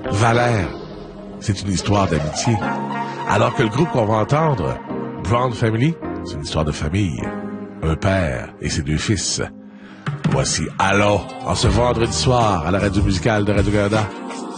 Valère, c'est une histoire d'amitié. Alors que le groupe qu'on va entendre, Brown Family, c'est une histoire de famille. Un père et ses 2 fils. Voici Allô, en ce vendredi soir, à la radio musicale de Radio-Canada.